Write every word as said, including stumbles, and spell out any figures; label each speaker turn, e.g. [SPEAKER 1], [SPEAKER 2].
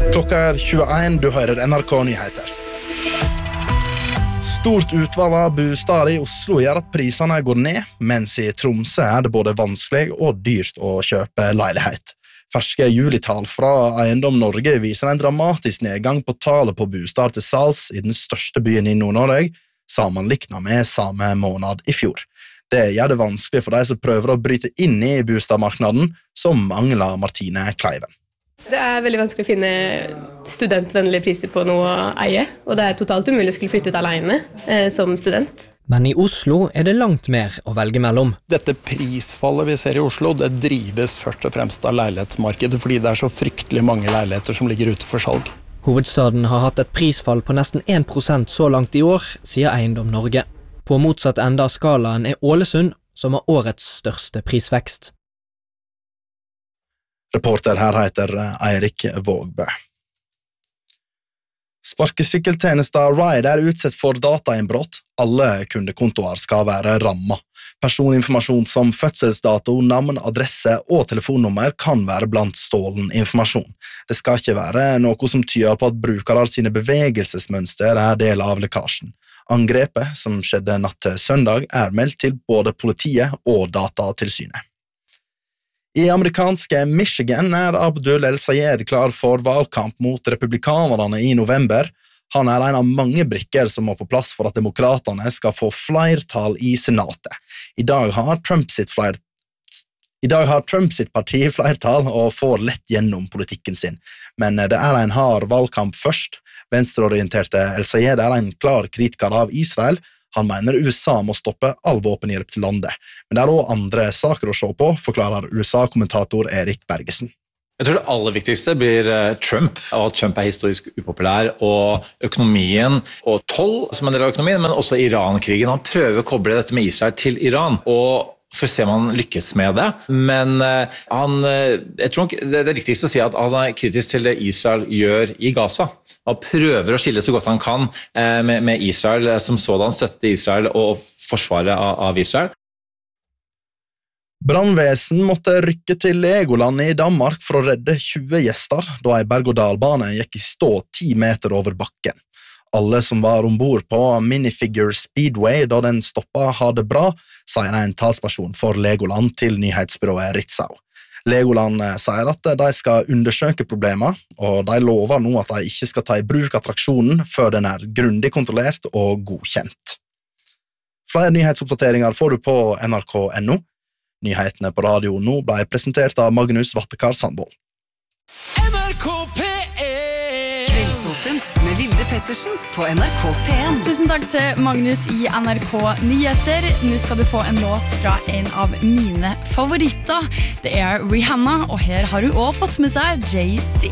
[SPEAKER 1] Klokka er tjueen, du hører N R K Nyheter. Stort utvalg av bostader i Oslo gjør at prisene går ned, mens i Tromsø er det både vanskelig og dyrt å kjøpe leilighet. Ferske julitall fra Eiendom Norge viser en dramatisk nedgang på tallet på bostader til salgs i den største byen i Nord-Norge, sammenliknet med samme måned i fjor. Det gjør det vanskelig for de som prøver å bryte inn i boligmarkedet, som Angela Martine Kleiven.
[SPEAKER 2] Det er veldig vanskelig å finne studentvennlige priser på noe å eie, og det er totalt umulig å skulle flytte ut alene eh, som student.
[SPEAKER 3] Men i Oslo er det langt mer å velge mellom.
[SPEAKER 4] Dette prisfallet vi ser i Oslo, det drives først og fremst av leilighetsmarkedet, fordi det er så fryktelig mange leiligheter som ligger ute for salg.
[SPEAKER 3] Hovedstaden har hatt et prisfall på nesten en prosent så langt i år, sier Eiendom Norge. På motsatt ende av skalaen er Ålesund, som har årets største prisvekst.
[SPEAKER 1] Reporter her heter Eirik Vågbø. Sparkesykkeltjenester Ride er utsatt for datainnbrott. Alle kundekontoer skal være rammet. Personinformasjon som fødselsdato, navn, adresse og telefonnummer kan være blant stålen informasjon. Det skal ikke være noe som tyder på at brukere sine bevegelsesmønster er del av lekkasjen. Angrepet, som skjedde natt til søndag, er meldt til både politiet og Datatilsynet. I amerikanske Michigan er Abdul El-Sayed klar for valgkamp mot republikanerne i november. Han er en av mange brikker som må på plass for at demokraterne skal få flertall i senatet. I dag har Trump sitt, fler... I dag har Trump sitt parti flertall og får lett gjennom politikken sin. Men det er en hard valgkamp først. Venstreorienterte El-Sayed er en klar kritiker av Israel. Han mener U S A må stoppe all våpenhjelp til landet. Men det er også andre saker å se på, forklarer U S A-kommentator Erik Bergesen.
[SPEAKER 5] Jeg tror det aller viktigste blir Trump, og at Trump er historisk upopulær, og økonomien og toll som en del av økonomien, men også Iran-krigen. Han prøver å koble dette med Israel til Iran, og for å se om han lykkes med det. Men han, jeg tror det er riktigst å si at han er kritisk til det Israel gjør i Gaza. Han prøver å skille så godt han kan med, med Israel, som sådan støtte Israel og forsvaret av, av Israel.
[SPEAKER 1] Brannvesen måtte rykke til Legoland i Danmark for å redde tjue gjester, da en berg-og-dal-bane gikk i stå ti meter over bakken. Alle som var ombord på Minifigure Speedway da den stoppet hadde bra, sier en talsperson for Legoland til nyhetsbyrået Ritzau. Legoland sier at de skal undersøke problemer, og de lover nå at de ikke skal ta i bruk attraksjonen før den er grundig kontrollert og godkjent. Flere nyhetsoppdateringer får du på N R K punktum N O. Nyhetene på radio nå ble presentert av Magnus Vattekar Sandvold.
[SPEAKER 6] N R K P en
[SPEAKER 7] Kveldsåpent med Vilde Pettersen på N R K P en.
[SPEAKER 8] Tusen takk til Magnus i N R K Nyheter. Nå skal du få en låt fra en av mine favoritter. Det er Rihanna, og her har hun også fått med seg Jay-Z.